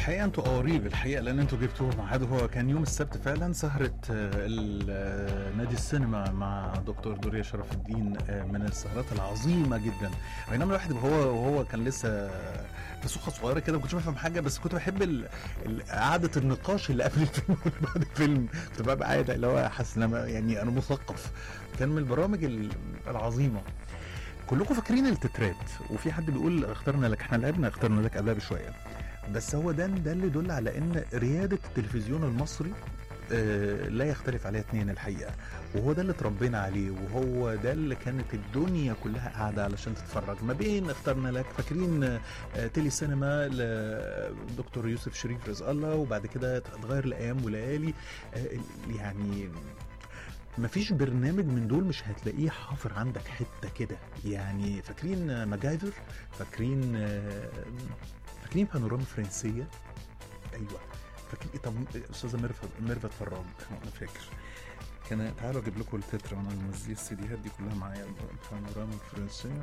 الحقيقة انتوا قواريب الحقيقة، لان انتوا جبتوه ميعاد. هو كان يوم السبت فعلا، سهرة نادي السينما مع دكتور دوريا شرف الدين، من السهرات العظيمة جدا. بينما الواحد وهو كان لسه فسوخة صغيرة كده، ما كنتش بفهم حاجة، بس كنت بحب قعدة النقاش اللي قبل الفيلم وبعد الفيلم. كنت ببقى قاعد اللي هو حاسس ان يعني انا مثقف. كان من البرامج العظيمة. كلكم فاكرين التترات، وفي حد بيقول اخترنا لك، احنا لعبنا اخترنا لك قبلها بشويه، بس هو ده اللي يدل على ان رياده التلفزيون المصري لا يختلف عليها اتنين الحقيقه. وهو ده اللي اتربينا عليه، وهو ده اللي كانت الدنيا كلها قاعده علشان تتفرج. ما بين اخترنا لك، فاكرين تيلي سينما لدكتور يوسف شريف رزق الله، وبعد كده اتغير لايام وليالي. يعني مفيش برنامج من دول مش هتلاقيه حافر عندك حته كده. يعني فاكرين ماجايفر، فاكرين بانوراما فرنسيه. ايوه فاكرين. طب استاذه ميرفت فراج انا فاكر. تعالوا اجيب لكم التتر وانا منزل السيديهات دي كلها معايا. بانوراما فرنسيه.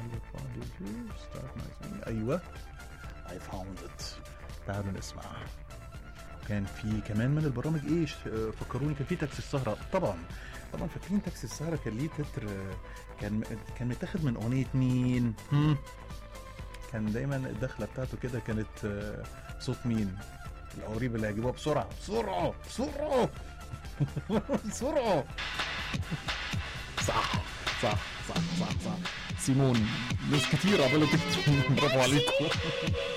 ايوه I found it. تعالوا نسمع. كان في كمان من البرامج ايه فكروني، كان في تاكسي السهرة. طبعا فاكرين تاكسي السهرة، كان ليه تتر كان متاخد من اغنية مين؟ كان دايما الدخلة بتاعته كده كانت صوت مين؟ القريب اللي هيجيبوها بسرعة بسرعة بسرعة بسرعة. صح صح صح صح صح. سيمون، ناس كتير عمالة تكتب. برافو عليكم.